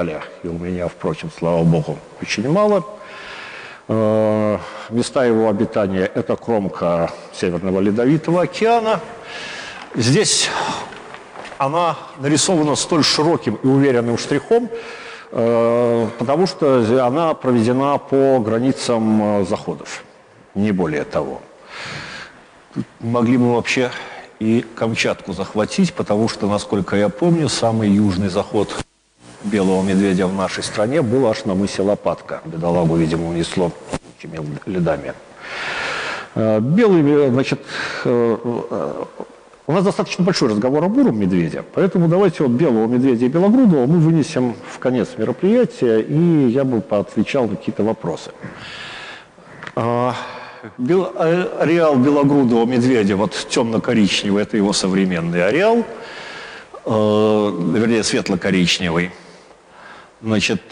и у меня, впрочем, слава богу, очень мало. Места его обитания – это кромка Северного Ледовитого океана. Здесь она нарисована столь широким и уверенным штрихом, потому что она проведена по границам заходов, не более того. Могли бы вообще и Камчатку захватить, потому что, насколько я помню, самый южный заход белого медведя в нашей стране был аж на мысе Лопатка. Бедолагу, видимо, унесло этими ледами. Белый, значит, у нас достаточно большой разговор о буром медведе, поэтому давайте вот белого медведя и белогрудого мы вынесем в конец мероприятия, и я бы поотвечал на какие-то вопросы. Ареал белогрудого медведя, вот темно-коричневый, это его современный ареал, вернее, светло-коричневый. Значит,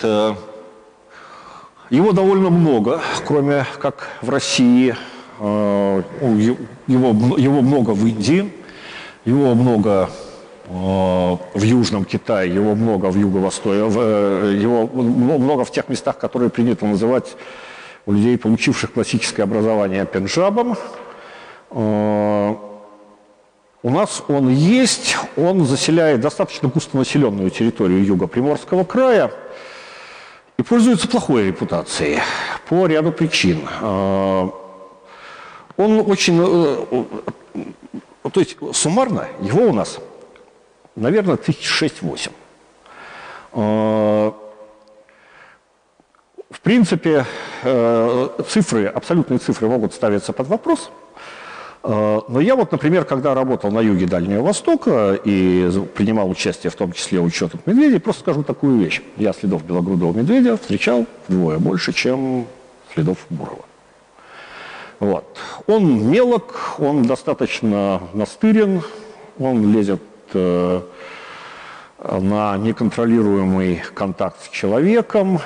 его довольно много, кроме как в России, его много в Индии, его много в Южном Китае, его много в Юго-Востоке, его много в тех местах, которые принято называть у людей, получивших классическое образование, Пенджабом. У нас он есть, он заселяет достаточно густонаселенную территорию Юго-Приморского края и пользуется плохой репутацией по ряду причин. Он очень... То есть суммарно его у нас, наверное, 1006-8. В принципе, цифры, абсолютные цифры могут ставиться под вопрос. Но я вот, например, когда работал на юге Дальнего Востока и принимал участие в том числе в учетах медведей, просто скажу такую вещь. Я следов белогрудого медведя встречал вдвое больше, чем следов бурого. Вот. Он мелок, он достаточно настырен, он лезет на неконтролируемый контакт с человеком.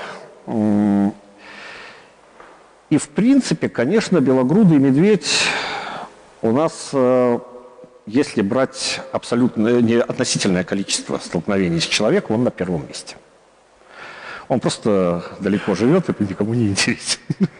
И, в принципе, конечно, белогрудый медведь у нас, если брать абсолютно не относительное количество столкновений с человеком, он на первом месте. Он просто далеко живет и никому не интересен.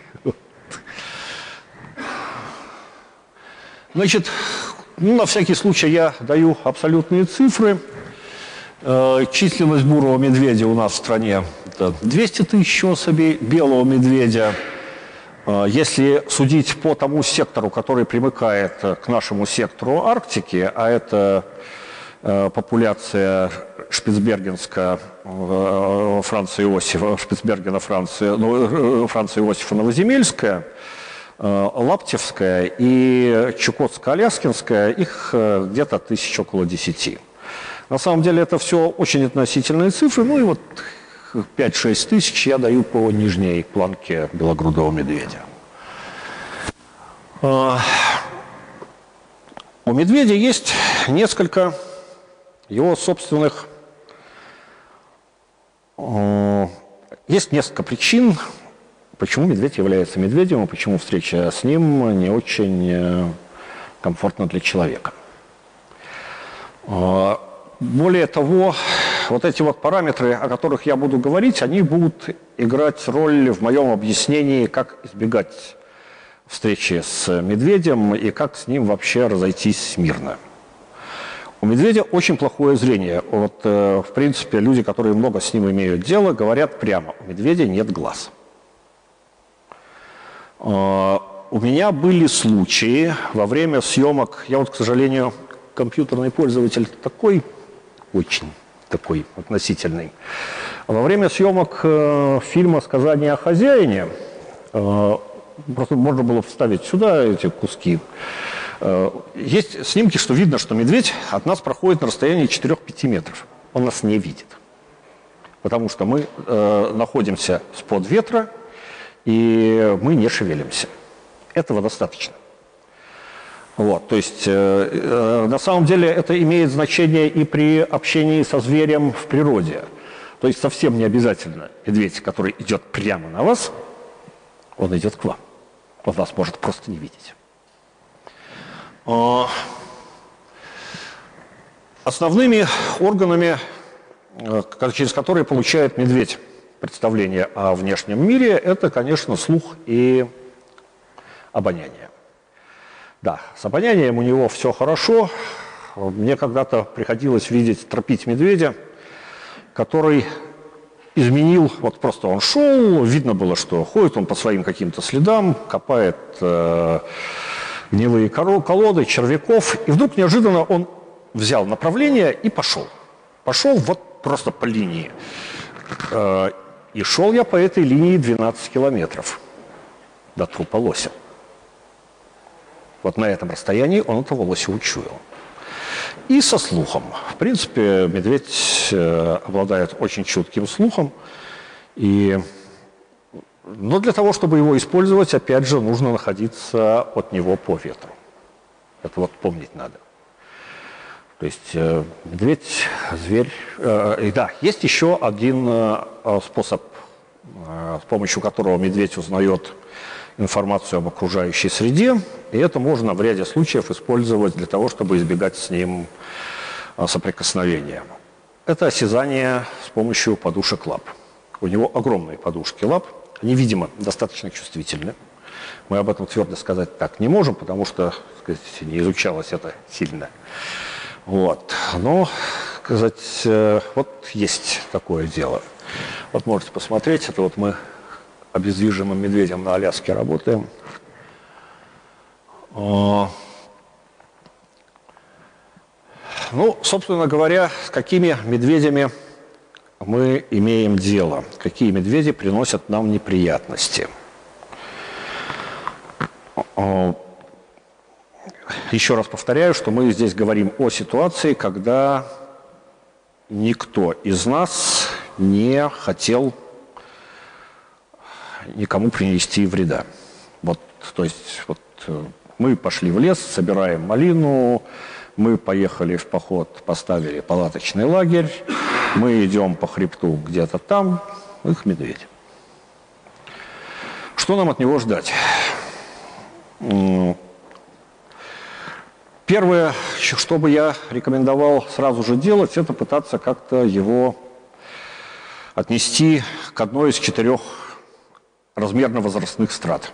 Значит, на всякий случай я даю абсолютные цифры. Численность бурого медведя у нас в стране – это 200 тысяч особей, белого медведя. Если судить по тому сектору, который примыкает к нашему сектору Арктики, а это популяция шпицбергенская Франца Иосифа, Шпицбергена Франция Иосифа Новоземельская, Лаптевская и Чукотско-Аляскинская, их где-то около 10. На самом деле это все очень относительные цифры, ну и вот 5-6 тысяч я даю по нижней планке белогрудого медведя. У медведя есть несколько его собственных... Есть несколько причин, почему медведь является медведем, и почему встреча с ним не очень комфортна для человека. Более того, вот эти вот параметры, о которых я буду говорить, они будут играть роль в моем объяснении, как избегать встречи с медведем и как с ним вообще разойтись мирно. У медведя очень плохое зрение. Вот, в принципе, люди, которые много с ним имеют дело, говорят прямо: у медведя нет глаз. У меня были случаи во время съемок, я вот, к сожалению, компьютерный пользователь такой, очень такой относительный. Во время съемок фильма «Сказание о хозяине», просто можно было вставить сюда эти куски, есть снимки, что видно, что медведь от нас проходит на расстоянии 4-5 метров. Он нас не видит, потому что мы находимся с-под ветра, и мы не шевелимся. Этого достаточно. Вот, то есть, на самом деле, это имеет значение и при общении со зверем в природе. То есть, совсем не обязательно медведь, который идет прямо на вас, он идет к вам. Он вас может просто не видеть. Основными органами через которые получает медведь представление о внешнем мире, это, конечно, слух и обоняние. Да, с обонянием у него все хорошо. Мне когда-то приходилось видеть, тропить медведя, который изменил, вот просто он шел, видно было, что ходит он по своим каким-то следам, копает гнилые колоды, червяков, и вдруг неожиданно он взял направление и пошел. Пошел вот просто по линии. И шел я по этой линии 12 километров до трупа лося. Вот на этом расстоянии он этого лося учуял. И со слухом. В принципе, медведь обладает очень чутким слухом. Но для того, чтобы его использовать, опять же, нужно находиться от него по ветру. Это вот помнить надо. То есть медведь, зверь. И да, есть еще один способ, с помощью которого медведь узнает информацию об окружающей среде, и это можно в ряде случаев использовать для того, чтобы избегать с ним соприкосновения. Это осязание с помощью подушек лап. У него огромные подушки лап, они, видимо, достаточно чувствительны. Мы об этом твердо сказать так не можем, потому что, так сказать, не изучалось это сильно. Вот. Но, сказать, вот есть такое дело. Вот можете посмотреть, это вот мы обездвиженным медведем на Аляске работаем. Ну, собственно говоря, с какими медведями мы имеем дело? Какие медведи приносят нам неприятности? Еще раз повторяю, что мы здесь говорим о ситуации, когда никто из нас не хотел никому принести вреда. Вот, то есть вот, мы пошли в лес, собираем малину, мы поехали в поход, поставили палаточный лагерь, мы идем по хребту где-то там, их медведь. Что нам от него ждать? Первое, что бы я рекомендовал сразу же делать, это пытаться как-то его отнести к одной из 4 размерно-возрастных страт.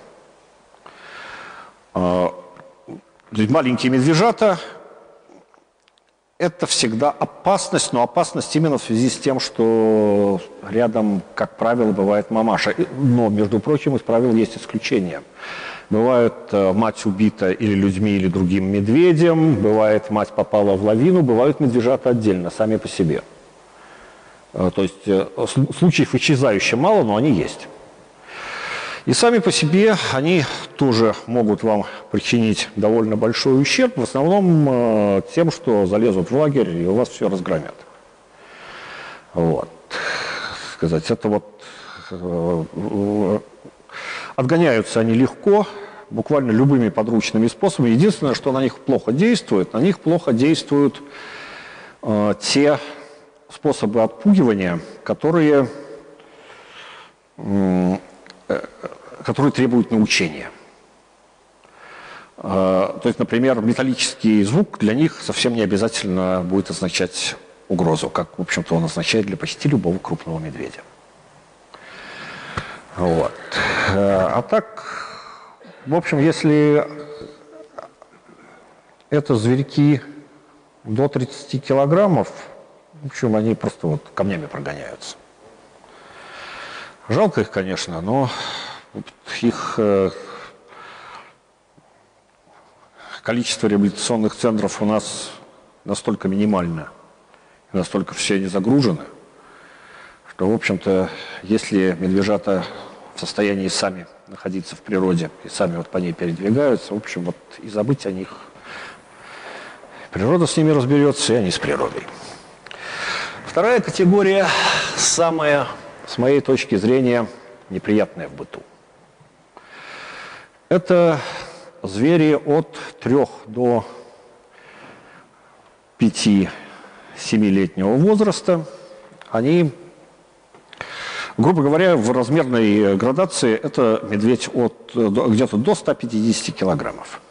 Маленькие медвежата – это всегда опасность, но опасность именно в связи с тем, что рядом, как правило, бывает мамаша. Но, между прочим, из правил есть исключения. Бывает, мать убита или людьми, или другим медведем, бывает, мать попала в лавину, бывают медвежата отдельно, сами по себе. То есть случаев исчезающе мало, но они есть. И сами по себе они тоже могут вам причинить довольно большой ущерб, в основном тем, что залезут в лагерь и у вас все разгромят. Вот. Сказать, это вот отгоняются они легко, буквально любыми подручными способами. Единственное, что на них плохо действует, те способы отпугивания, которые требуют научения. То есть, например, металлический звук для них совсем не обязательно будет означать угрозу, как, в общем-то, он означает для почти любого крупного медведя. Вот. А так, в общем, если это зверьки до 30 килограммов, в общем, они просто вот камнями прогоняются. Жалко их, конечно, но их количество реабилитационных центров у нас настолько минимально, настолько все не загружены, что, в общем-то, если медвежата в состоянии сами находиться в природе и сами вот по ней передвигаются, в общем, вот и забыть о них. Природа с ними разберется, и они с природой. Вторая категория, самая, с моей точки зрения, неприятная в быту. Это звери от 3 до 5-7-летнего возраста. Они, грубо говоря, в размерной градации это медведь где-то до 150 килограммов.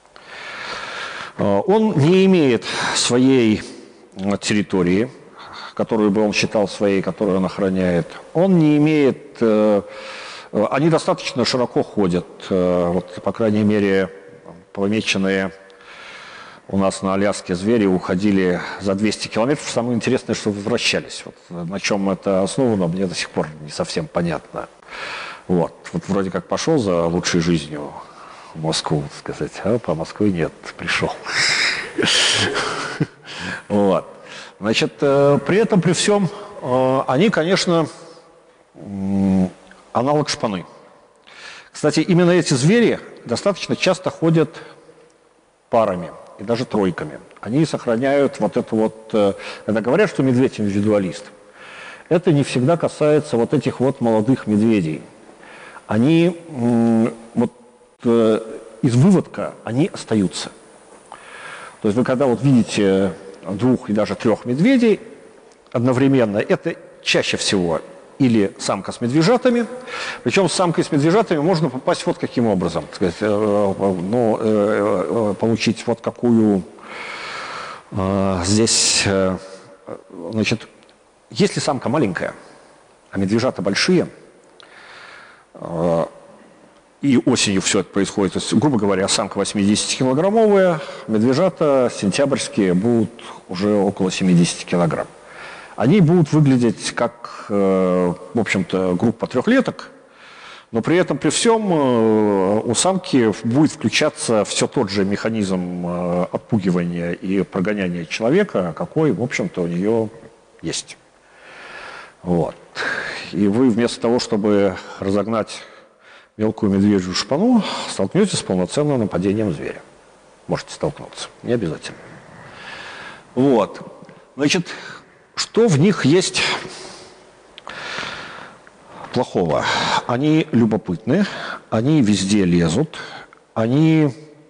Он не имеет своей территории, которую бы он считал своей, которую он охраняет. Он не имеет... Они достаточно широко ходят, вот, по крайней мере, помеченные у нас на Аляске звери уходили за 200 километров. Самое интересное, что возвращались. Вот, на чем это основано, мне до сих пор не совсем понятно. Вот вроде как пошел за лучшей жизнью в Москву, так сказать, а по Москве нет, пришел. Вот. Значит, при этом, при всем, они, конечно, аналог шпаны. Кстати, именно эти звери достаточно часто ходят парами и даже тройками. Они сохраняют вот это вот... Когда говорят, что медведь индивидуалист, это не всегда касается вот этих вот молодых медведей. Они вот из выводка, они остаются. То есть вы когда вот видите 2 и даже 3 медведей одновременно, это чаще всего или самка с медвежатами, причем с самкой с медвежатами можно попасть вот каким образом, так сказать, получить вот какую здесь, значит, если самка маленькая, а медвежата большие, и осенью все это происходит, то есть, грубо говоря, самка 80-килограммовая, медвежата сентябрьские будут уже около 70 килограмм. Они будут выглядеть как, в общем-то, группа трехлеток, но при этом, при всем, у самки будет включаться все тот же механизм отпугивания и прогоняния человека, какой, в общем-то, у нее есть. Вот. И вы вместо того, чтобы разогнать мелкую медвежью шпану, столкнетесь с полноценным нападением зверя. Можете столкнуться, не обязательно. Вот. Значит, что в них есть плохого? Они любопытны, они везде лезут, они...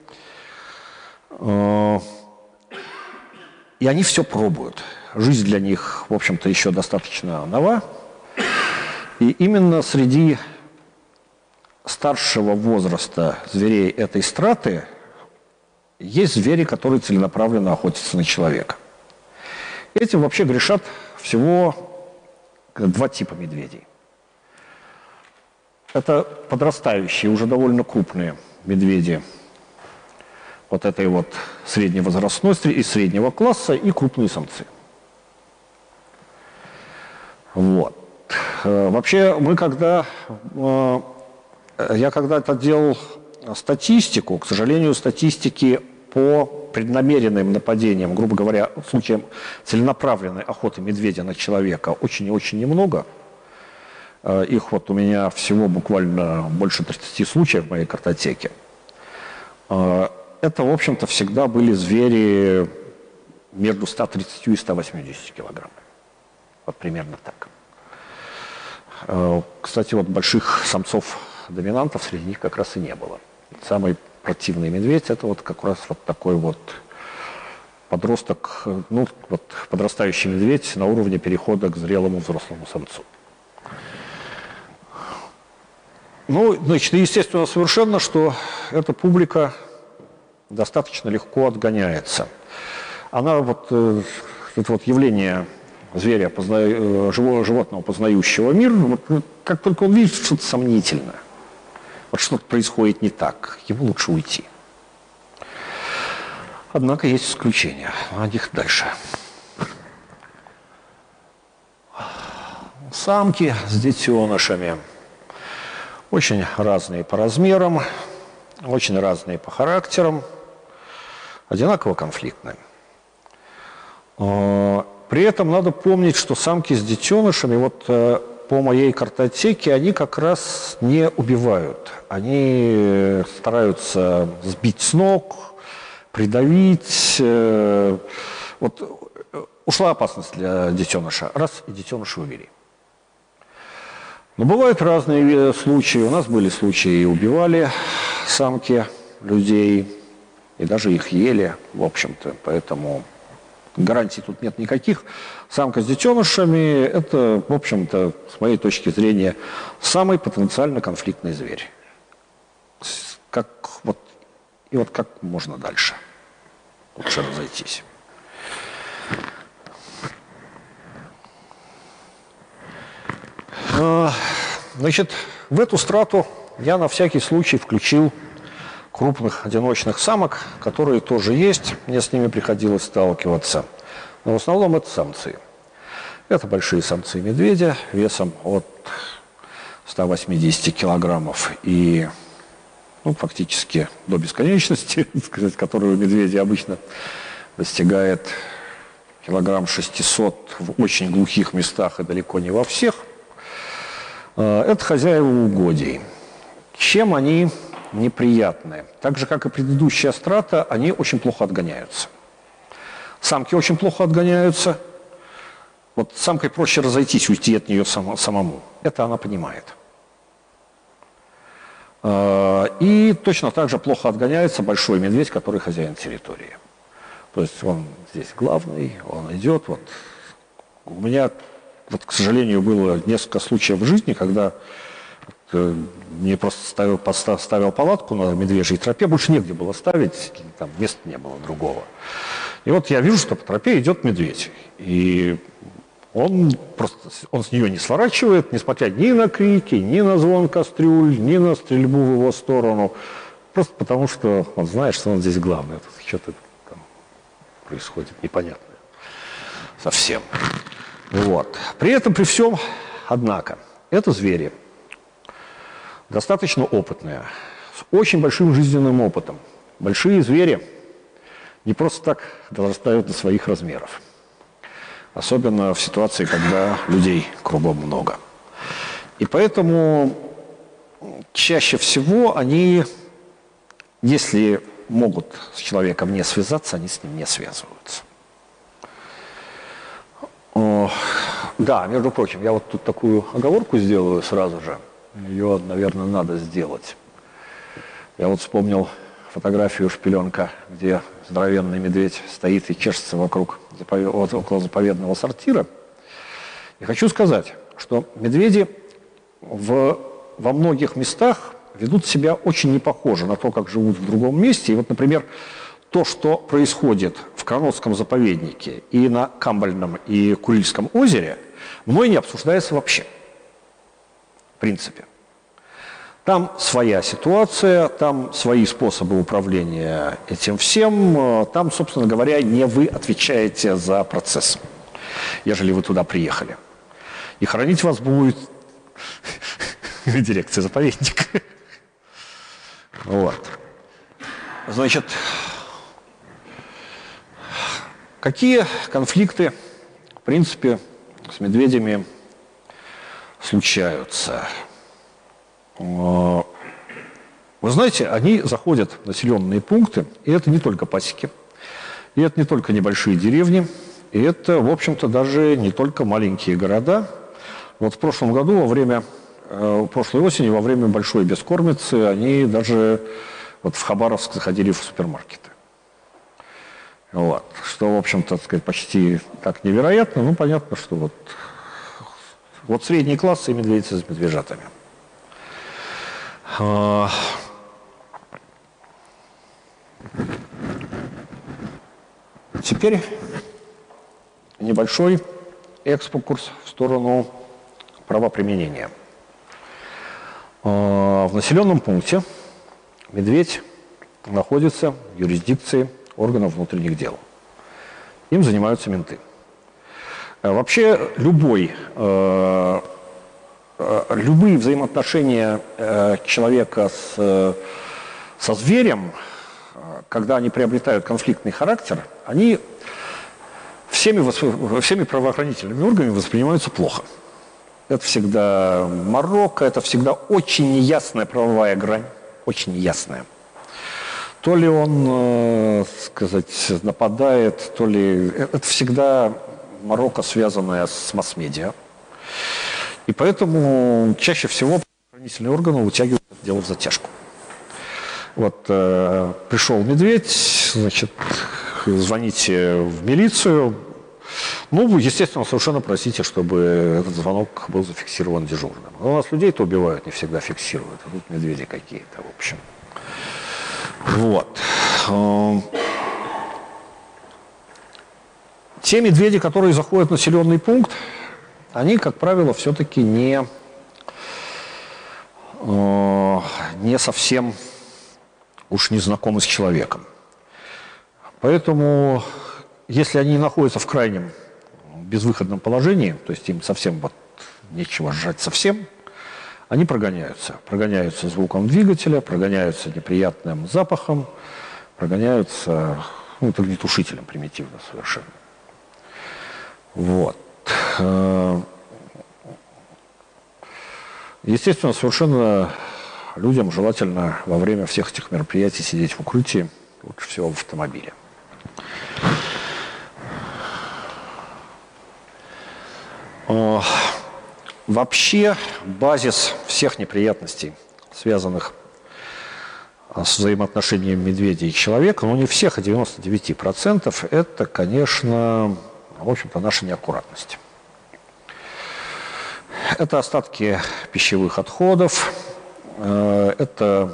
и они все пробуют. Жизнь для них, в общем-то, еще достаточно нова. И именно среди старшего возраста зверей этой страты есть звери, которые целенаправленно охотятся на человека. Этим вообще грешат всего 2 типа медведей. Это подрастающие, уже довольно крупные медведи вот этой вот средневозрастной и среднего класса, и крупные самцы. Вот. Вообще, я когда-то делал статистику, к сожалению, статистики по преднамеренным нападениям, грубо говоря, случаям целенаправленной охоты медведя на человека очень и очень немного. Их вот у меня всего буквально больше 30 случаев в моей картотеке. Это, в общем-то, всегда были звери между 130 и 180 килограмм. Вот примерно так. Кстати, вот больших самцов-доминантов среди них как раз и не было. Самый противный медведь – это вот как раз вот такой вот подросток, ну, вот подрастающий медведь на уровне перехода к зрелому взрослому самцу. Ну, значит, естественно, совершенно, что эта публика достаточно легко отгоняется. Она вот, это вот явление зверя, животного, познающего мир, вот, как только он видит что-то сомнительное, вот что-то происходит не так, ему лучше уйти. Однако есть исключения, о них дальше. Самки с детенышами очень разные по размерам, очень разные по характерам, одинаково конфликтные. При этом надо помнить, что самки с детенышами, вот по моей картотеке, они как раз не убивают. Они стараются сбить с ног, придавить. Вот ушла опасность для детеныша. Раз, и детеныша увели. Но бывают разные случаи. У нас были случаи, убивали самки людей, и даже их ели, в общем-то. Поэтому гарантий тут нет никаких. Самка с детенышами – это, в общем-то, с моей точки зрения, самый потенциально конфликтный зверь. Как вот, и вот как можно дальше лучше разойтись. Значит, в эту страту я на всякий случай включил крупных одиночных самок, которые тоже есть, мне с ними приходилось сталкиваться. Но в основном это самцы. Это большие самцы медведя весом от 180 килограммов и фактически до бесконечности, которые у медведя обычно достигает килограмм 600 в очень глухих местах и далеко не во всех. Это хозяева угодий. Чем они неприятны? Так же, как и предыдущая страта, они очень плохо отгоняются. Самки очень плохо отгоняются. Вот самкой проще разойтись, уйти от нее самому. Это она понимает. И точно так же плохо отгоняется большой медведь, который хозяин территории. То есть он здесь главный, он идет. Вот. У меня, к сожалению, было несколько случаев в жизни, когда мне просто ставил палатку на медвежьей тропе, больше негде было ставить, там места не было другого. И вот я вижу, что по тропе идет медведь. И он с нее не сворачивает, несмотря ни на крики, ни на звон кастрюль, ни на стрельбу в его сторону. Просто потому, что он знает, что он здесь главный. Тут что-то там происходит непонятное совсем. Вот. При этом, при всем, однако, это звери достаточно опытные, с очень большим жизненным опытом. Большие звери не просто так дорастают до своих размеров. Особенно в ситуации, когда людей кругом много. И поэтому чаще всего они, если могут с человеком не связаться, они с ним не связываются. Да, между прочим, я вот тут такую оговорку сделаю сразу же. Ее, наверное, надо сделать. Я вот вспомнил фотографию шпиленка, где здоровенный медведь стоит и чешется около заповедного сортира. И хочу сказать, что медведи во многих местах ведут себя очень не похоже на то, как живут в другом месте. И вот, например, то, что происходит в Кранотском заповеднике и на Камбальном и Курильском озере, мной не обсуждается вообще. В принципе. Там своя ситуация, там свои способы управления этим всем. Там, собственно говоря, не вы отвечаете за процесс, ежели вы туда приехали. И хоронить вас будет дирекция заповедника. Вот. Значит, какие конфликты, в принципе, с медведями случаются? Вы знаете, они заходят в населенные пункты, и это не только пасеки, и это не только небольшие деревни, и это, в общем-то, даже не только маленькие города. Вот в прошлом году, прошлой осенью, во время большой бескормицы, они даже в Хабаровск заходили в супермаркеты. Вот. Что, в общем-то, так сказать, почти так невероятно, но понятно, что вот средний класс и медведицы с медвежатами. Теперь небольшой экскурс в сторону правоприменения. В населенном пункте медведь находится в юрисдикции органов внутренних дел. Им занимаются менты. Вообще любые взаимоотношения человека со зверем, когда они приобретают конфликтный характер, они всеми правоохранительными органами воспринимаются плохо. Это всегда морока, это всегда очень неясная правовая грань, очень неясная. То ли он, нападает, то ли... Это всегда морока, связанная с масс-медиа. И поэтому чаще всего правоохранительные органы вытягивают это дело в затяжку. Вот пришел медведь, значит, звоните в милицию. Ну, естественно, совершенно просите, чтобы этот звонок был зафиксирован дежурным. Но у нас людей-то убивают, не всегда фиксируют. А тут медведи какие-то, в общем. Вот. Те медведи, которые заходят в населенный пункт, они, как правило, все-таки не не совсем уж не знакомы с человеком. Поэтому, если они находятся в крайнем безвыходном положении, то есть им совсем вот нечего жрать совсем, они прогоняются. Прогоняются звуком двигателя, прогоняются неприятным запахом, прогоняются огнетушителем примитивно совершенно. Вот. Естественно, совершенно людям желательно во время всех этих мероприятий сидеть в укрытии, лучше всего в автомобиле. Вообще, базис всех неприятностей, связанных с взаимоотношением медведя и человека, ну не всех, а 99%, это, конечно, в общем-то, наша неаккуратность. Это остатки пищевых отходов, это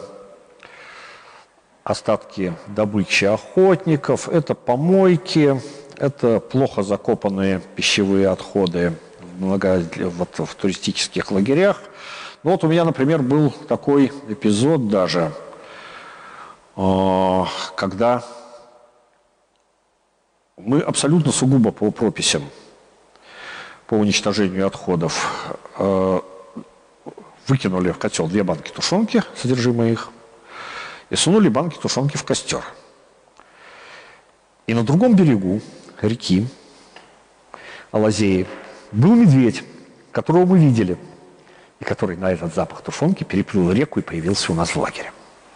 остатки добычи охотников, это помойки, это плохо закопанные пищевые отходы в туристических лагерях. Ну, вот у меня, например, был такой эпизод даже, когда мы абсолютно сугубо по прописям по уничтожению отходов выкинули в котел 2 банки тушенки, содержимое их, и сунули банки тушенки в костер. И на другом берегу реки Алазеи был медведь, которого мы видели, и который на этот запах тушенки переплыл реку и появился у нас в лагере.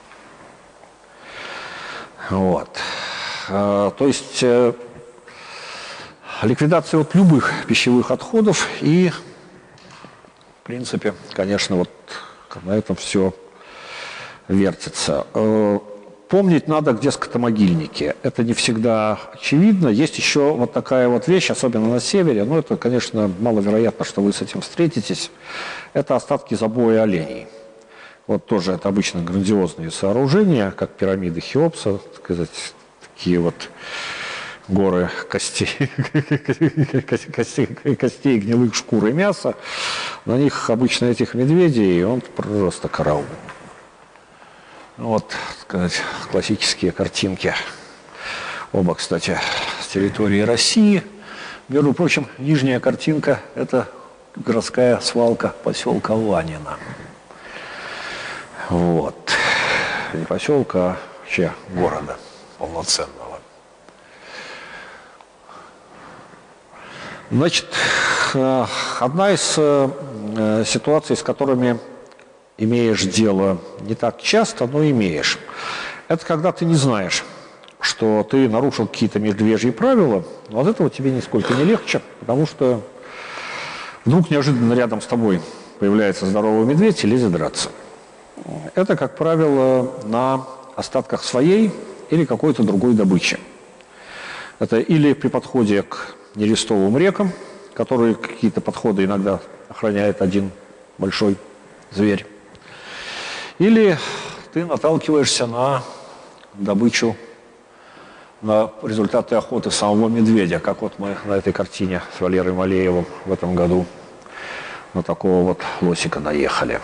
Вот. То есть ликвидация вот любых пищевых отходов и, в принципе, конечно, вот на этом все вертится. Помнить надо, где скотомогильники. Это не всегда очевидно. Есть еще вот такая вот вещь, особенно на севере. Но это, конечно, маловероятно, что вы с этим встретитесь. Это остатки забоя оленей. Вот тоже это обычно грандиозные сооружения, как пирамиды Хеопса, так сказать, такие вот горы костей, гнилых шкур и мяса. На них обычно этих медведей, и он просто караул. Вот, так сказать, классические картинки. Оба, кстати, с территории России. Между прочим, нижняя картинка – это городская свалка поселка Ванина. Вот. Не поселка, а вообще города полноценного. Значит, одна из ситуаций, с которыми имеешь дело не так часто, но имеешь. Это когда ты не знаешь, что ты нарушил какие-то медвежьи правила, но от этого тебе нисколько не легче, потому что вдруг неожиданно рядом с тобой появляется здоровый медведь и лезет драться. Это, как правило, на остатках своей или какой-то другой добычи. Это или при подходе к нерестовым рекам, которые какие-то подходы иногда охраняет один большой зверь, или ты наталкиваешься на добычу, на результаты охоты самого медведя, как вот мы на этой картине с Валерой Малеевым в этом году на такого вот лосика наехали.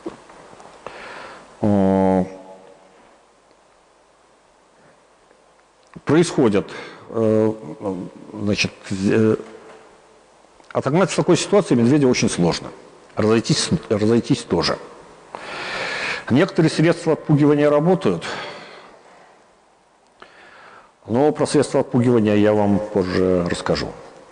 Происходит, значит, отогнать в такой ситуации медведя очень сложно. Разойтись тоже. Некоторые средства отпугивания работают, но про средства отпугивания я вам позже расскажу.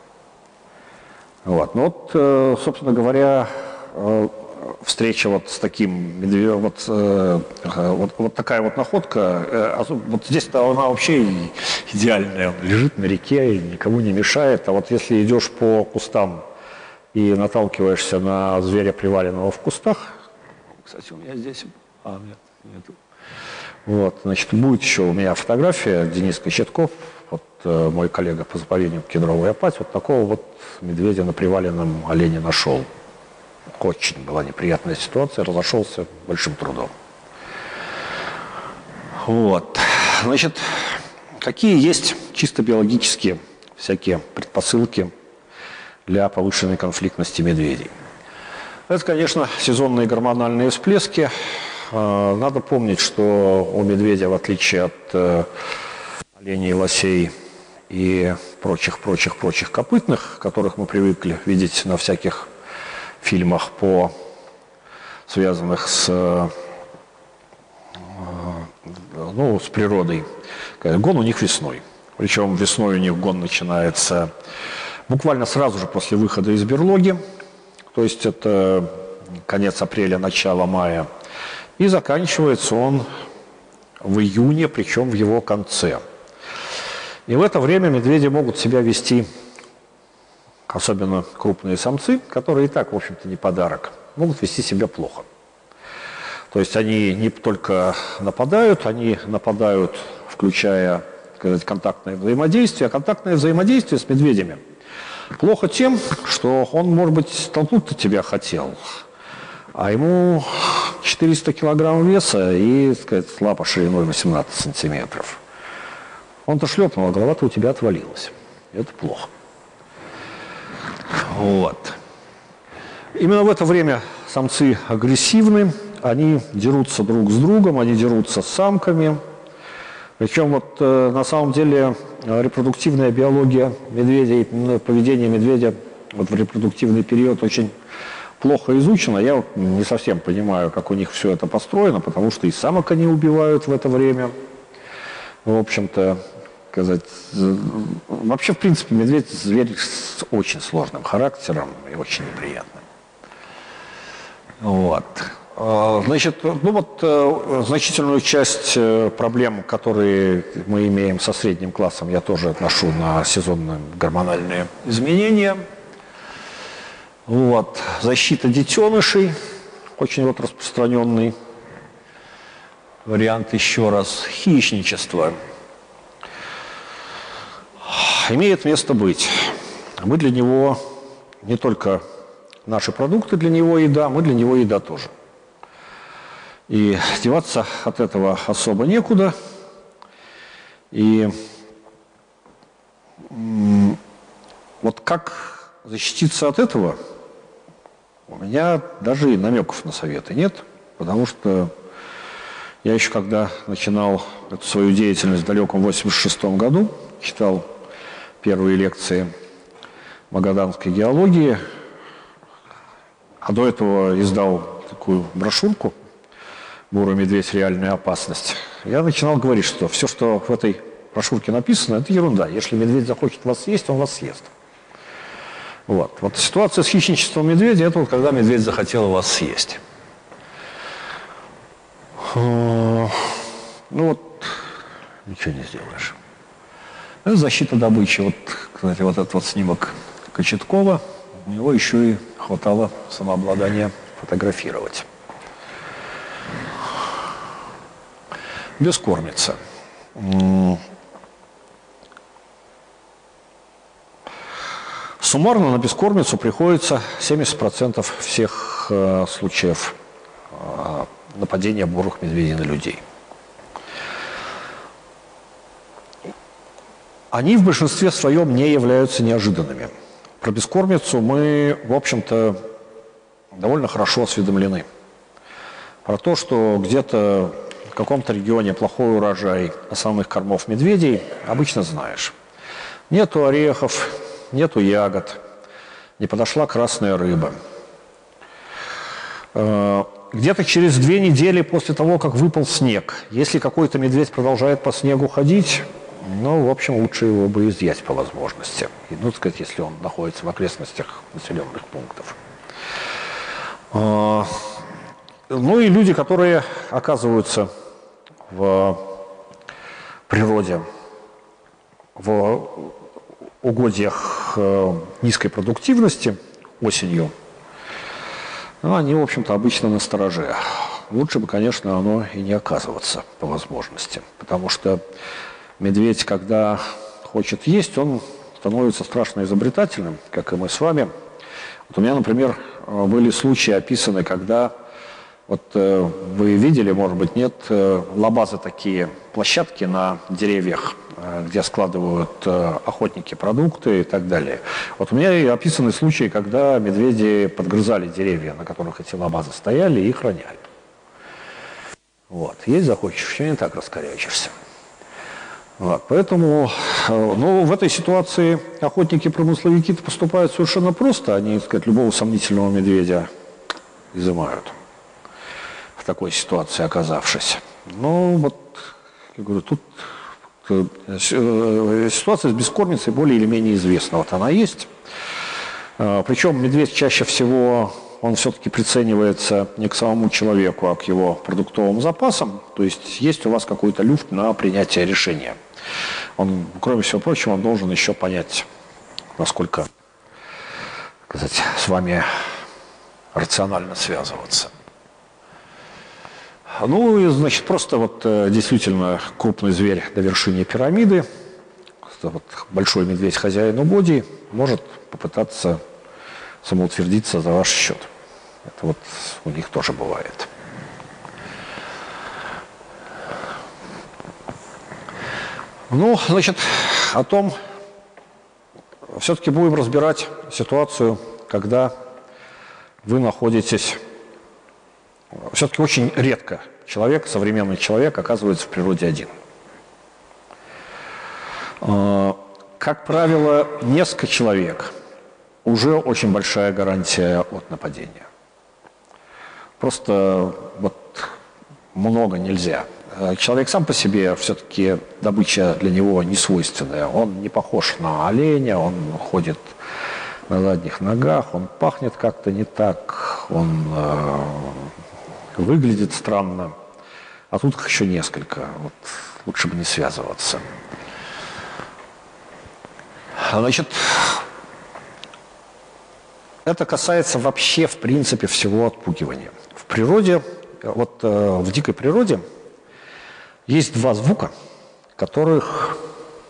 Вот. Ну вот, собственно говоря, встреча вот с таким медведем, вот такая вот находка, вот здесь-то она вообще идеальная, он лежит на реке и никому не мешает, а вот если идешь по кустам и наталкиваешься на зверя, приваленного в кустах, кстати, у меня здесь, нету. Вот, значит, будет еще у меня фотография, Денис Кочетков, вот мой коллега по заповеднику Кедровый Опать, вот такого вот медведя на приваленном олене нашел. Очень была неприятная ситуация, разошелся большим трудом. Вот, значит, какие есть чисто биологические всякие предпосылки для повышенной конфликтности медведей? Это, конечно, сезонные гормональные всплески. Надо помнить, что у медведя, в отличие от оленей, лосей и прочих копытных, которых мы привыкли видеть на всяких фильмах, связанных с природой, гон у них весной. Причем весной у них гон начинается буквально сразу же после выхода из берлоги, то есть это конец апреля, начало мая, и заканчивается он в июне, причем в его конце. И в это время медведи могут себя вести, особенно крупные самцы, которые и так, в общем-то, не подарок, могут вести себя плохо. То есть они не только нападают, они нападают, включая, так сказать, контактное взаимодействие. А контактное взаимодействие с медведями плохо тем, что он, может быть, толкнуть-то тебя хотел, а ему 400 килограмм веса и, так сказать, лапа шириной 18 сантиметров. Он-то шлепнул, а голова-то у тебя отвалилась. Это плохо. Вот. Именно в это время самцы агрессивны, они дерутся друг с другом, они дерутся с самками. Причем вот на самом деле репродуктивная биология медведей, поведение медведя вот в репродуктивный период очень плохо изучено. Я вот не совсем понимаю, как у них все это построено, потому что и самок они убивают в это время. В общем-то, сказать, вообще, в принципе, медведь зверь с очень сложным характером и очень неприятным. Вот. Значит, значительную часть проблем, которые мы имеем со средним классом, я тоже отношу на сезонные гормональные изменения. Вот. Защита детенышей, очень вот распространенный вариант еще раз. Хищничество имеет место быть. Мы для него не только наши продукты для него еда, мы для него еда тоже. И деваться от этого особо некуда. И вот как защититься от этого, у меня даже и намеков на советы нет, потому что я еще когда начинал эту свою деятельность в далеком 86-м году, читал первые лекции магаданской геологии, а до этого издал такую брошюрку «Бурый медведь. Реальная опасность». Я начинал говорить, что все, что в этой брошюрке написано, это ерунда. Если медведь захочет вас съесть, он вас съест. Вот ситуация с хищничеством медведя, это вот когда медведь захотел вас съесть. Ну вот, ничего не сделаешь. Это защита добычи. Вот, кстати, вот этот вот снимок Кочеткова, у него еще и хватало самообладания фотографировать. Бескормица. Суммарно на бескормицу приходится 70% всех случаев нападения бурых медведей на людей. Они в большинстве своем не являются неожиданными. Про бескормицу мы, в общем-то, довольно хорошо осведомлены. Про то, что где-то в каком-то регионе плохой урожай основных кормов медведей, обычно знаешь. Нету орехов, нету ягод, не подошла красная рыба. Где-то через 2 недели после того, как выпал снег, если какой-то медведь продолжает по снегу ходить, ну, в общем, лучше его бы изъять по возможности. И, ну, так сказать, если он находится в окрестностях населенных пунктов. Ну и люди, которые оказываются в природе, в угодьях низкой продуктивности осенью, ну, они, в общем-то, обычно настороже. Лучше бы, конечно, оно и не оказываться по возможности, потому что медведь, когда хочет есть, он становится страшно изобретательным, как и мы с вами. Вот у меня, например, были случаи описаны, когда, вот вы видели, может быть, нет, лабазы такие, площадки на деревьях где складывают охотники продукты и так далее. Вот у меня и описаны случаи, когда медведи подгрызали деревья, на которых эти лабазы стояли, и их роняли. Вот. Есть захочешь, еще не так раскорячишься. Вот. Поэтому в этой ситуации охотники-промысловики поступают совершенно просто. Они, так сказать, любого сомнительного медведя изымают в такой ситуации оказавшись. Но вот, я говорю, тут ситуация с бескормицей более или менее известна. Вот она есть. Причем медведь чаще всего, он все-таки приценивается не к самому человеку, а к его продуктовым запасам. То есть у вас какой-то люфт на принятие решения. Он, кроме всего прочего, он должен еще понять, насколько, сказать, с вами рационально связываться. Ну и, значит, просто вот действительно крупный зверь на вершине пирамиды, вот большой медведь хозяин угодий, может попытаться самоутвердиться за ваш счет. Это вот у них тоже бывает. Ну, значит, о том, все-таки будем разбирать ситуацию, когда вы находитесь, все-таки очень редко современный человек оказывается в природе один. Как правило, несколько человек уже очень большая гарантия от нападения. Просто вот много нельзя. Человек сам по себе все-таки добыча для него не свойственная. Он не похож на оленя, он ходит на задних ногах, он пахнет как-то не так, он выглядит странно. А тут их еще несколько. Вот, лучше бы не связываться. Значит, это касается вообще, в принципе, всего отпугивания. В природе, вот в дикой природе, есть два звука, которых,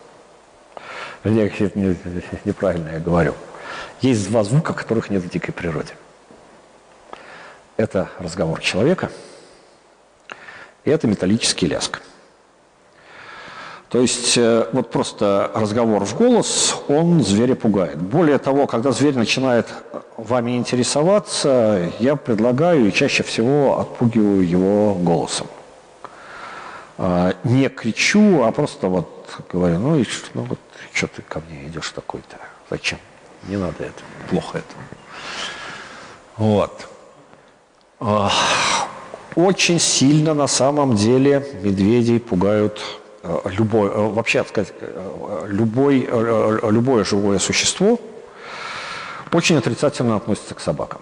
неправильно я говорю, есть два звука, которых нет в дикой природе. Это разговор человека и это металлический лязг. То есть вот просто разговор в голос, он зверя пугает. Более того, когда зверь начинает вами интересоваться, я предлагаю и чаще всего отпугиваю его голосом. Не кричу, а просто вот говорю, ну вот что ты ко мне идешь такой-то? Зачем? Не надо это, плохо это. Вот. Очень сильно на самом деле медведей пугают вообще, так сказать, любое живое существо очень отрицательно относится к собакам.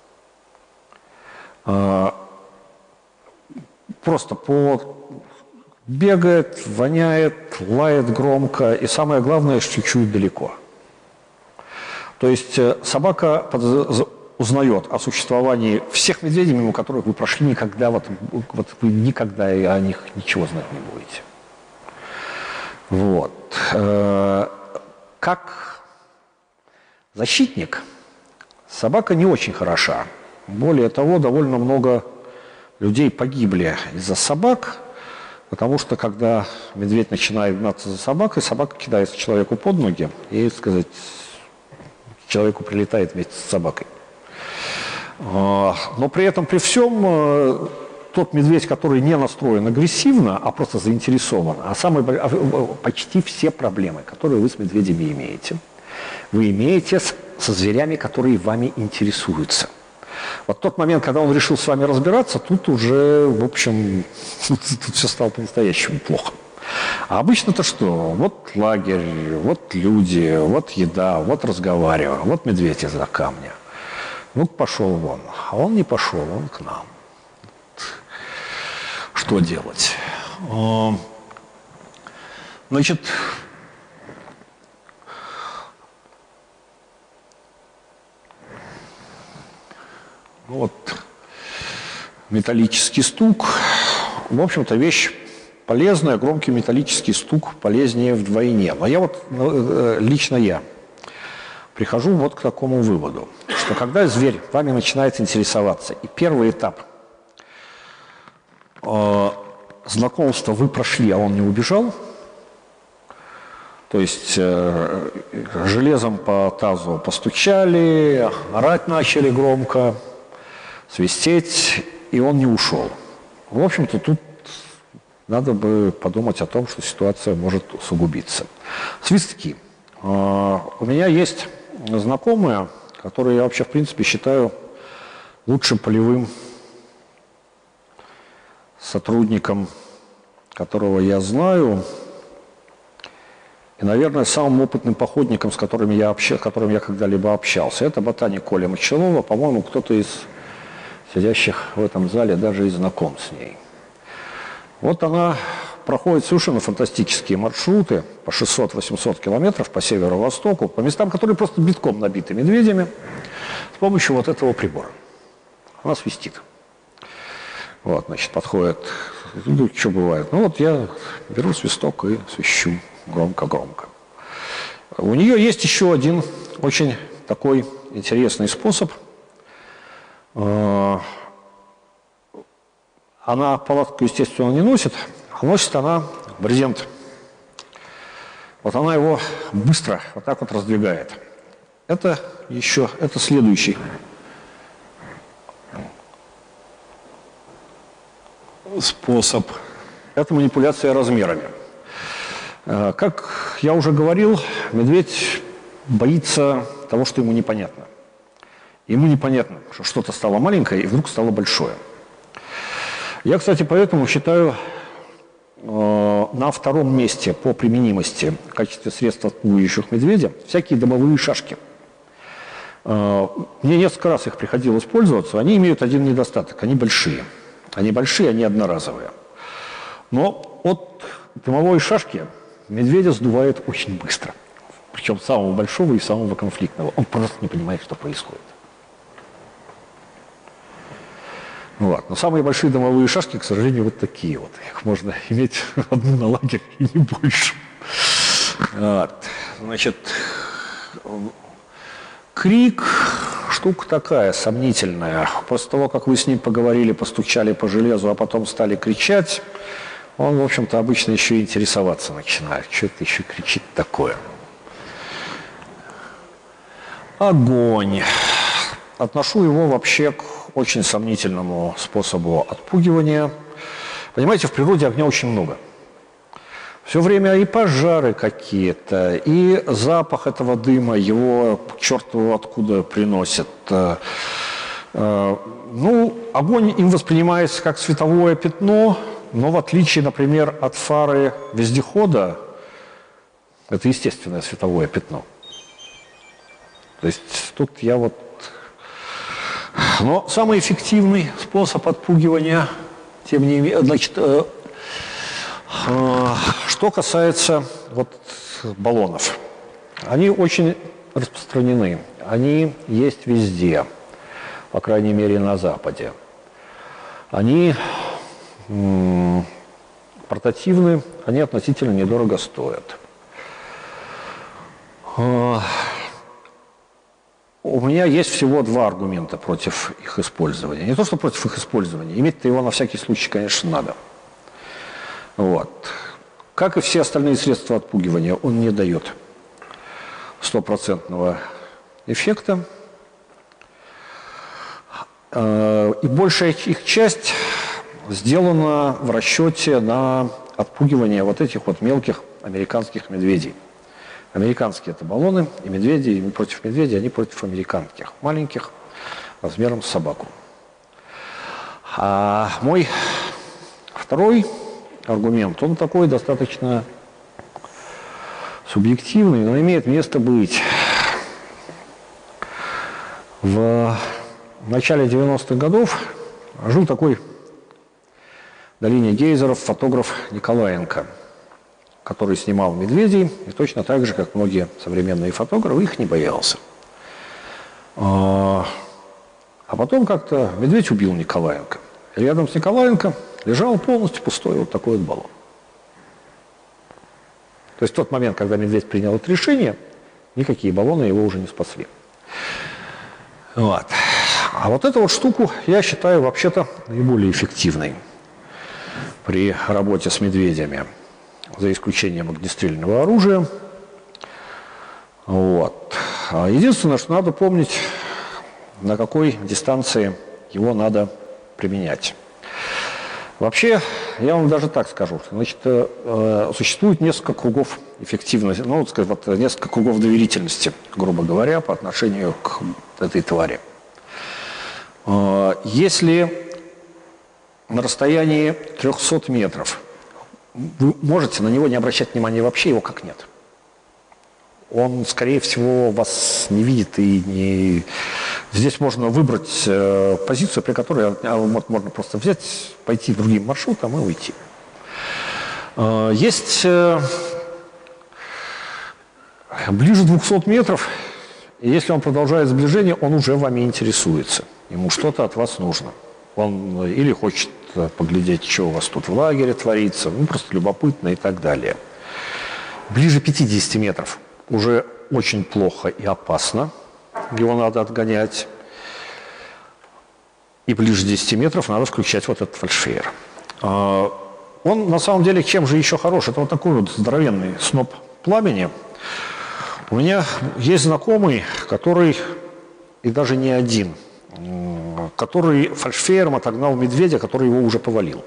Просто бегает, воняет, лает громко и самое главное, что чует далеко. То есть собака узнает о существовании всех медведей, мимо которых вы прошли никогда, вот вы никогда о них ничего знать не будете. Вот. Как защитник собака не очень хороша. Более того, довольно много людей погибли из-за собак, потому что когда медведь начинает гнаться за собакой, собака кидается человеку под ноги и, так сказать, человеку прилетает вместе с собакой. Но при этом, при всем, тот медведь, который не настроен агрессивно, а просто заинтересован, почти все проблемы, которые вы с медведями имеете, вы имеете со зверями, которые вами интересуются. Вот тот момент, когда он решил с вами разбираться, тут уже, в общем, тут все стало по-настоящему плохо. А обычно-то что? Вот лагерь, вот люди, вот еда, вот разговариваем, вот медведь из-за камня. Ну-ка пошел вон. А он не пошел, он к нам. Что делать? Значит, вот металлический стук. В общем-то, вещь полезная, громкий металлический стук полезнее вдвойне. Но лично я прихожу вот к такому выводу, что когда зверь вами начинает интересоваться, и первый этап знакомства вы прошли, а он не убежал, То есть железом по тазу постучали, орать начали громко, свистеть, и он не ушел. В общем-то, тут надо бы подумать о том, что ситуация может усугубиться. Свистки. У меня есть знакомые, которые я вообще, в принципе, считаю лучшим полевым сотрудником, которого я знаю, и, наверное, самым опытным походником, с которым я когда-либо общался. Это ботаник Коля Мочалова. По-моему, кто-то из сидящих в этом зале даже и знаком с ней. Вот она проходит совершенно фантастические маршруты по 600-800 километров по северо-востоку, по местам, которые просто битком набиты медведями, с помощью вот этого прибора. Она свистит. Вот, значит, подходит. Ну, что бывает? Ну, вот я беру свисток и свищу громко-громко. У нее есть еще один очень такой интересный способ. Она палатку, естественно, не носит, а носит она брезент. Вот она его быстро вот так вот раздвигает. Это следующий способ. Это манипуляция размерами. Как я уже говорил, медведь боится того, что ему непонятно. Ему непонятно, что что-то стало маленькое и вдруг стало большое. Я, кстати, поэтому считаю на втором месте по применимости в качестве средств, отпугивающих медведя, всякие домовые шашки. Мне несколько раз их приходилось пользоваться. Они имеют один недостаток. Они большие. Они большие, они одноразовые. Но от домовой шашки медведя сдувает очень быстро. Причем самого большого и самого конфликтного. Он просто не понимает, что происходит. Вот. Но самые большие домовые шашки, к сожалению, вот такие вот. Их можно иметь одну на лагерь и не больше. Вот. Значит, крик – штука такая, сомнительная. После того, как вы с ним поговорили, постучали по железу, а потом стали кричать, он, в общем-то, обычно еще и интересоваться начинает. Что это еще кричит такое? Огонь. Отношу его вообще к очень сомнительному способу отпугивания. Понимаете, в природе огня очень много. Все время и пожары какие-то, и запах этого дыма, его черт его откуда приносит. Ну, огонь им воспринимается как световое пятно, но в отличие, например, от фары вездехода, это естественное световое пятно. То есть тут я вот... Но самый эффективный способ отпугивания, тем не менее, значит, что касается вот баллонов, они очень распространены, они есть везде, по крайней мере на Западе. Они портативны, они относительно недорого стоят. У меня есть всего два аргумента против их использования. Не то, что против их использования. Иметь-то его на всякий случай, конечно, надо. Вот. Как и все остальные средства отпугивания, он не дает стопроцентного эффекта. И большая их часть сделана в расчете на отпугивание вот этих вот мелких американских медведей. Американские это баллоны, и медведи, и против медведей, они против американских, маленьких, размером с собаку. А мой второй аргумент, он такой достаточно субъективный, но имеет место быть. В начале 90-х годов жил такой в долине гейзеров фотограф Николаенко, который снимал медведей, и точно так же, как многие современные фотографы, их не боялся. А потом как-то медведь убил Николаенко. И рядом с Николаенко лежал полностью пустой вот такой вот баллон. То есть в тот момент, когда медведь принял это решение, никакие баллоны его уже не спасли. Вот. А вот эту вот штуку я считаю вообще-то наиболее эффективной при работе с медведями. За исключением огнестрельного оружия. Вот. Единственное, что надо помнить, на какой дистанции его надо применять. Вообще, я вам даже так скажу, значит, существует несколько кругов эффективности, ну, вот, сказать, вот, несколько кругов доверительности, грубо говоря, по отношению к этой твари. Если на расстоянии 300 метров вы можете на него не обращать внимания вообще, его как нет. Он, скорее всего, вас не видит и не... Здесь можно выбрать позицию, при которой можно просто взять, пойти другим маршрутом и уйти. Есть ближе 200 метров, и если он продолжает сближение, он уже вами интересуется. Ему что-то от вас нужно. Он или хочет поглядеть, что у вас тут в лагере творится, ну, просто любопытно и так далее. Ближе 50 метров уже очень плохо и опасно. Его надо отгонять. И ближе 10 метров надо включать вот этот фальшфейер. Он на самом деле чем же еще хорош? Это вот такой вот здоровенный сноп пламени. У меня есть знакомый, который, и даже не один, который фальшфейером отогнал медведя, который его уже повалил.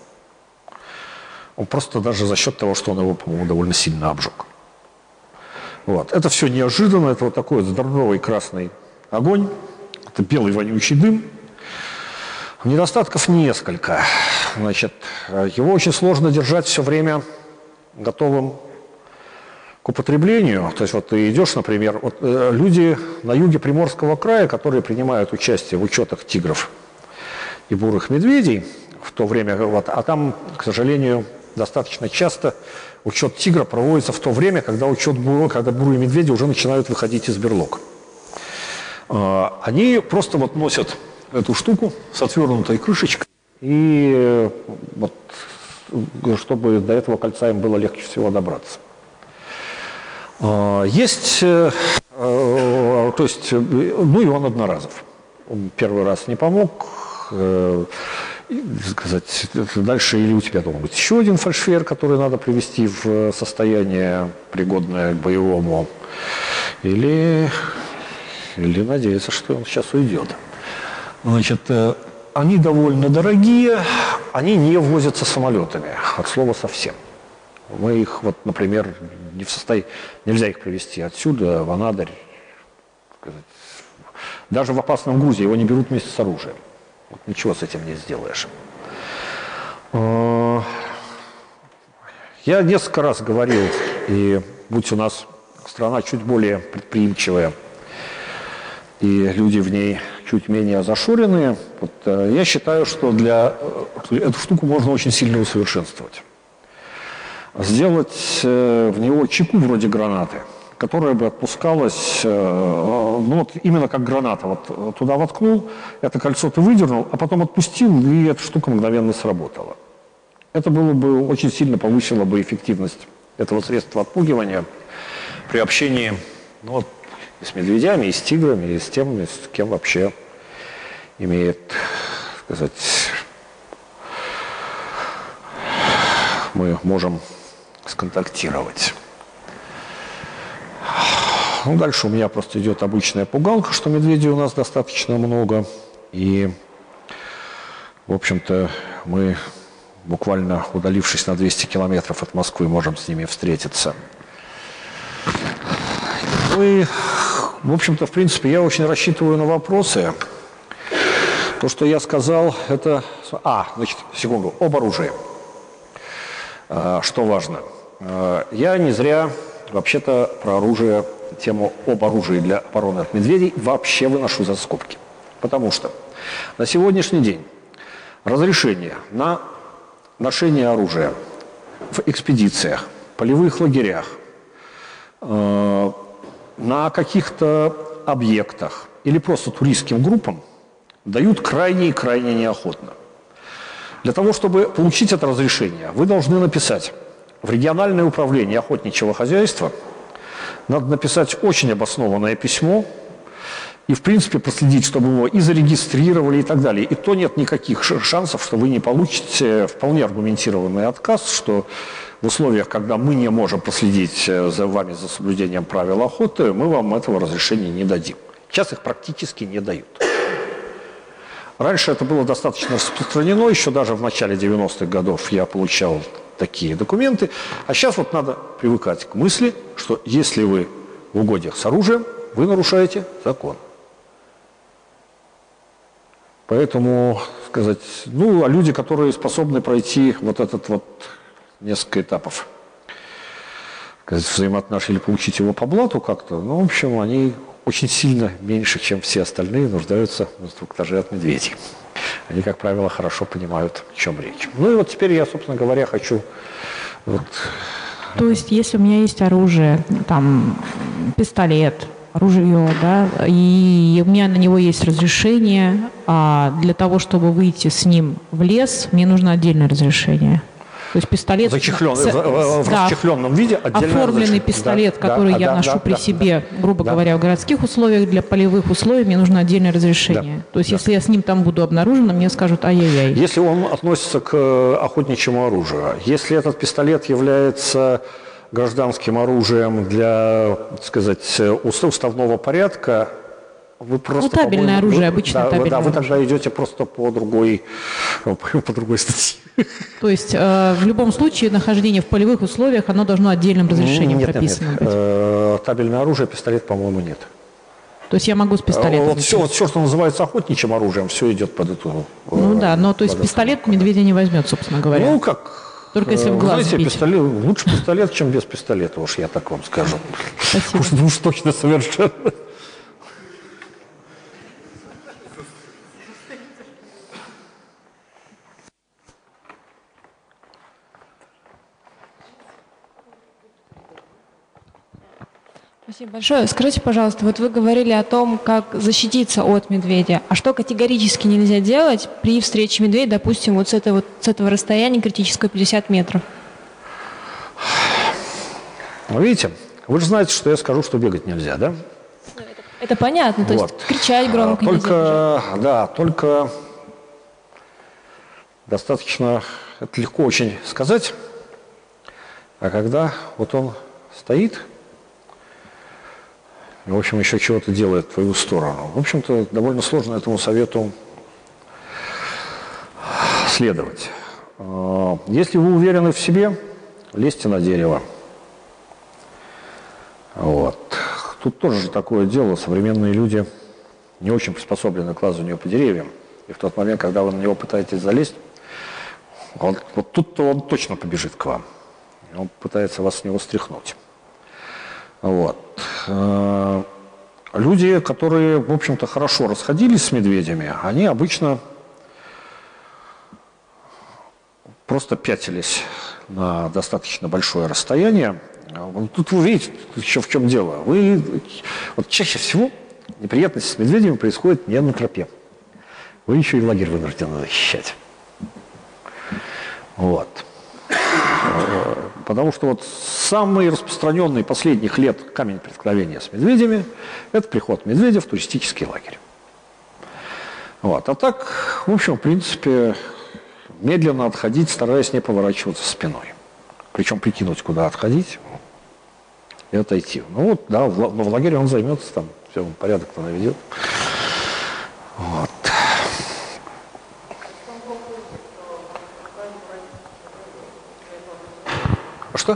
Он просто даже за счет того, что он его, по-моему, довольно сильно обжег. Вот. Это все неожиданно, это вот такой здоровый красный огонь, это белый вонючий дым. Недостатков несколько. Значит, его очень сложно держать все время готовым к употреблению. То есть вот ты идешь, например, вот, люди на юге Приморского края, которые принимают участие в учетах тигров и бурых медведей в то время, вот, а там, к сожалению, достаточно часто учет тигра проводится в то время, когда когда бурые медведи уже начинают выходить из берлог. Они просто вот носят эту штуку с отвернутой крышечкой, и вот, чтобы до этого кольца им было легче всего добраться. Есть, то есть, ну и он одноразов. Он первый раз не помог, сказать, дальше или у тебя должен быть еще один фальшфейер, который надо привести в состояние, пригодное к боевому, или надеяться, что он сейчас уйдет. Значит, они довольно дорогие, они не возятся самолетами, от слова совсем. Мы их, вот, например, не в состоянии, нельзя их привезти отсюда, в Анадырь. Даже в опасном грузе его не берут вместе с оружием. Вот ничего с этим не сделаешь. Я несколько раз говорил, и будь у нас страна чуть более предприимчивая, и люди в ней чуть менее зашоренные, вот, я считаю, что эту штуку можно очень сильно усовершенствовать. Сделать в него чеку вроде гранаты, которая бы отпускалась, ну вот именно как граната. Вот туда воткнул, это кольцо ты выдернул, а потом отпустил, и эта штука мгновенно сработала. Это было бы очень сильно повысило бы эффективность этого средства отпугивания при общении, ну, вот, и с медведями, и с тиграми, и с тем, с кем вообще имеет, сказать, мы можем сконтактировать. Ну, дальше у меня просто идет обычная пугалка, что медведей у нас достаточно много. И, в общем-то, мы, буквально удалившись на 200 километров от Москвы, можем с ними встретиться. Ну и, в общем-то, в принципе, я очень рассчитываю на вопросы. То, что я сказал, это... значит, секунду, об оружии. Что важно. Я не зря, вообще-то, про оружие, тему об оружии для обороны от медведей вообще выношу за скобки. Потому что на сегодняшний день разрешение на ношение оружия в экспедициях, полевых лагерях, на каких-то объектах или просто туристским группам дают крайне и крайне неохотно. Для того, чтобы получить это разрешение, вы должны написать в региональное управление охотничьего хозяйства, надо написать очень обоснованное письмо и, в принципе, проследить, чтобы его и зарегистрировали и так далее. И то нет никаких шансов, что вы не получите вполне аргументированный отказ, что в условиях, когда мы не можем проследить за вами за соблюдением правил охоты, мы вам этого разрешения не дадим. Сейчас их практически не дают. Раньше это было достаточно распространено, еще даже в начале 90-х годов я получал такие документы. А сейчас вот надо привыкать к мысли, что если вы в угодьях с оружием, вы нарушаете закон. Поэтому, сказать, а люди, которые способны пройти вот этот вот несколько этапов, сказать, взаимоотношений, или получить его по блату как-то, в общем, они очень сильно меньше, чем все остальные, нуждаются в инструктаже от медведей. Они, как правило, хорошо понимают, о чем речь. И вот теперь я, собственно говоря, хочу... То есть, если у меня есть оружие, там, пистолет, ружье, да, и у меня на него есть разрешение, а для того, чтобы выйти с ним в лес, мне нужно отдельное разрешение. То есть пистолет... в расчехленном виде отдельное оформленный пистолет, который я ношу при себе, грубо говоря, в городских условиях, для полевых условий, мне нужно отдельное разрешение. То есть если я с ним там буду обнаружена, мне скажут ай-яй-яй. Если он относится к охотничьему оружию, если этот пистолет является гражданским оружием для, так сказать, уставного порядка, вы просто... табельное оружие, обычно табельное оружие. Вы тогда идете просто по другой статье. То есть в любом случае нахождение в полевых условиях, оно должно отдельным разрешением прописано быть? Табельное оружие, пистолет, по-моему, нет. То есть я могу с пистолетом? Все, что называется охотничьим оружием, все идет под эту... но то есть пистолет медведя не возьмет, собственно говоря. Только если в глаз бить. Лучше пистолет, чем без пистолета, уж я так вам скажу. Спасибо. Уж точно совершенно. Спасибо большое. Скажите, пожалуйста, вот вы говорили о том, как защититься от медведя. А что категорически нельзя делать при встрече медведя, допустим, с этого расстояния критического 50 метров? Видите, вы же знаете, что я скажу, что бегать нельзя, да? Это понятно, то есть кричать громко нельзя. Да, только достаточно, это легко очень сказать, а когда вот он стоит, и, в общем, еще чего-то делает в твою сторону, в общем-то, довольно сложно этому совету следовать. Если вы уверены в себе, лезьте на дерево. Тут тоже такое дело, современные люди не очень приспособлены к лазанию по деревьям. И в тот момент, когда вы на него пытаетесь залезть, вот тут-то он точно побежит к вам. Он пытается вас с него стряхнуть. Люди, которые, в общем-то, хорошо расходились с медведями, они обычно просто пятились на достаточно большое расстояние. Тут вы видите, еще в чем дело. Чаще всего неприятности с медведями происходят не на тропе. Вы еще и лагерь вынуждены защищать. Потому что самый распространенный последних лет камень преткновения с медведями – это приход медведя в туристический лагерь. А так, в общем, в принципе, медленно отходить, стараясь не поворачиваться спиной. Причем прикинуть, куда отходить и отойти. В лагере он займется, там все, он порядок-то наведет. Что?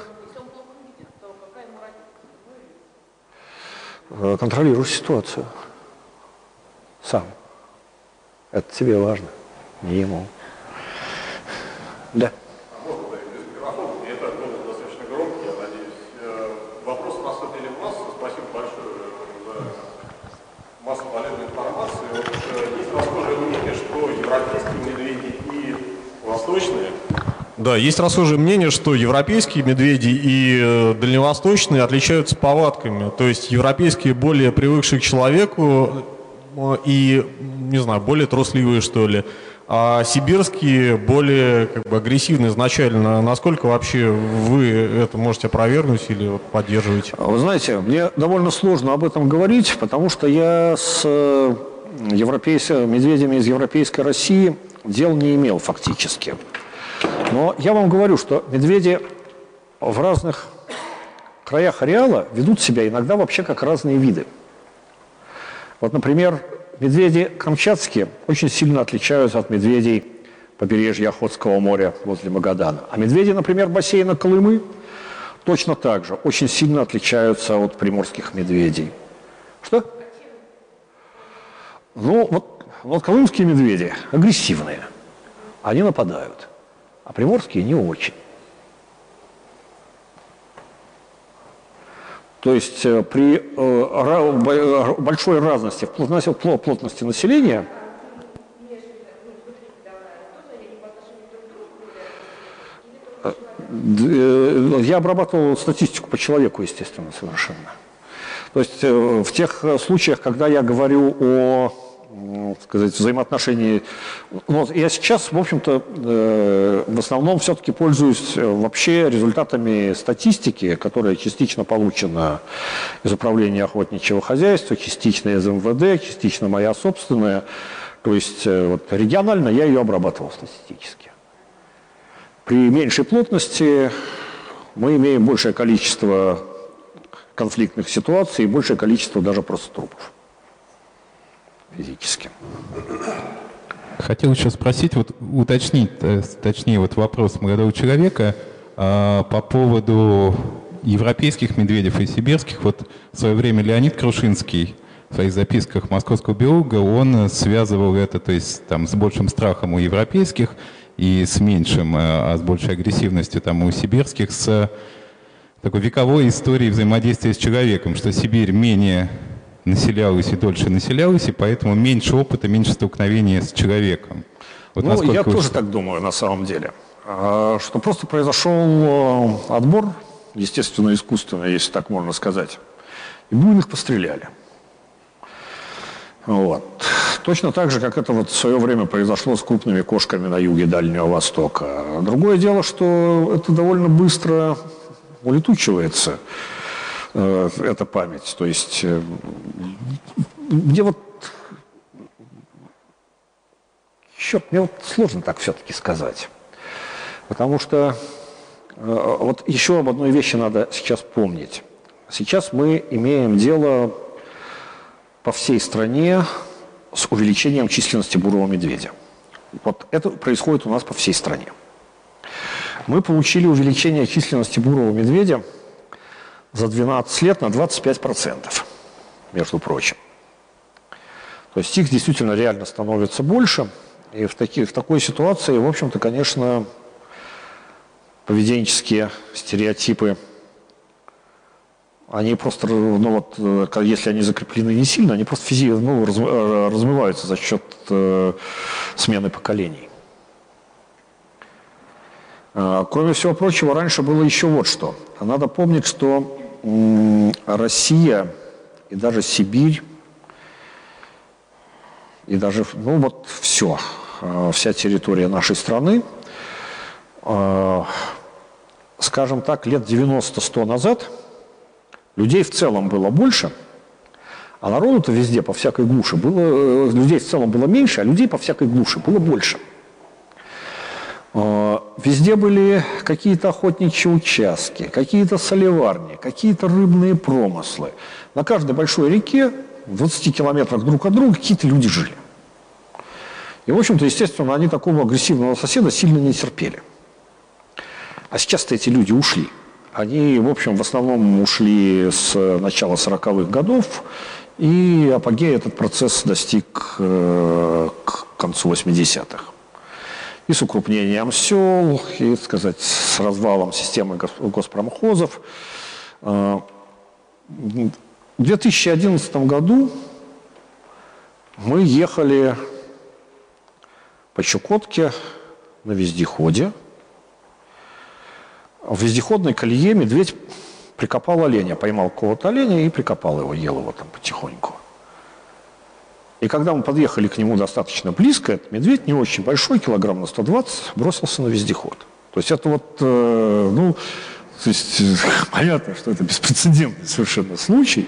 Контролируешь ситуацию. Сам. Это тебе важно, не ему. Да. Это было достаточно громко, я надеюсь. Вопрос у нас отели масса. Спасибо большое за массу полезной информации. Есть расхожее мнение, что европейские медведи и восточные... Да, есть расхожее мнение, что европейские медведи и дальневосточные отличаются повадками. То есть европейские более привыкшие к человеку и, не знаю, более трусливые, что ли. а сибирские более как бы агрессивны изначально. Насколько вообще вы это можете опровергнуть или вот поддерживаете? Вы знаете, мне довольно сложно об этом говорить, потому что я с медведями из европейской России дел не имел фактически. Но я вам говорю, что медведи в разных краях ареала ведут себя иногда вообще как разные виды. Вот, например, медведи камчатские очень сильно отличаются от медведей побережья Охотского моря возле Магадана. А медведи, например, бассейна Колымы точно так же очень сильно отличаются от приморских медведей. Что? Ну, вот колымские медведи агрессивные, они нападают, а приморские не очень. То есть при большой разности в плотности населения я обрабатывал статистику по человеку, естественно, совершенно. То есть в тех случаях, когда я говорю о, так сказать, взаимоотношении, ну, я сейчас, в общем-то, в основном все-таки пользуюсь вообще результатами статистики, которая частично получена из Управления охотничьего хозяйства, частично из МВД, частично моя собственная. То есть вот, регионально я ее обрабатывал статистически. При меньшей плотности мы имеем большее количество конфликтных ситуаций и большее количество даже просто трупов физически. Хотел еще спросить, вот уточнить, точнее, вот вопрос молодого человека по поводу европейских медведей и сибирских. Вот в свое время Леонид Крушинский в своих записках московского биолога, он связывал это, то есть там с большим страхом у европейских и с меньшим, а с большей агрессивностью там у сибирских, с такой вековой историей взаимодействия с человеком, что Сибирь менее населялась и дольше населялась, и поэтому меньше опыта, меньше столкновения с человеком. Вот ну, я тоже так думаю, на самом деле. Что просто произошел отбор, естественно, искусственный, если так можно сказать, и буйных постреляли. Вот. Точно так же, как это вот в свое время произошло с крупными кошками на юге Дальнего Востока. Другое дело, что это довольно быстро улетучивается, эта память. То есть, мне вот, мне вот сложно так все-таки сказать. Потому что вот еще об одной вещи надо сейчас помнить. Сейчас мы имеем дело по всей стране с увеличением численности бурого медведя. Вот это происходит у нас по всей стране. Мы получили увеличение численности бурого медведя за 12 лет на 25%, между прочим. То есть их действительно реально становится больше. И в такой ситуации, в общем-то, конечно, поведенческие стереотипы, они просто, ну вот, если они закреплены не сильно, они просто размываются за счет смены поколений. Кроме всего прочего, раньше было еще вот что. Надо помнить, что Россия и даже Сибирь, и даже, ну вот все, вся территория нашей страны, скажем так, лет 90-100 назад людей в целом было больше, а народу-то везде по всякой глуши было, людей в целом было меньше, а людей по всякой глуши было больше. Везде были какие-то охотничьи участки, какие-то солеварни, какие-то рыбные промыслы. На каждой большой реке, в 20 километрах друг от друга, какие-то люди жили. И, в общем-то, естественно, они такого агрессивного соседа сильно не терпели. А сейчас-то эти люди ушли. Они, в общем, в основном ушли с начала 40-х годов, и апогея этот процесс достиг к концу 80-х. И с укрупнением сел, и, так сказать, с развалом системы госпромхозов. В 2011 году мы ехали по Чукотке на вездеходе. В вездеходной колее медведь прикопал оленя, поймал какого-то оленя и прикопал его, ел его там потихоньку. И когда мы подъехали к нему достаточно близко, этот медведь, не очень большой, килограмм на 120, бросился на вездеход. То есть это вот, то есть понятно, что это беспрецедентный совершенно случай.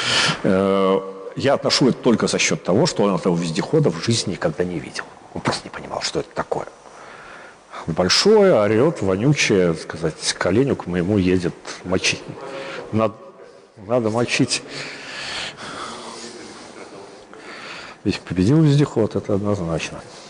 Я отношу это только за счет того, что он этого вездехода в жизни никогда не видел. Он просто не понимал, что это такое. Большое, орет, вонючее, так сказать, к оленю к моему едет мочить. Надо мочить. Ведь победил вездеход, это однозначно.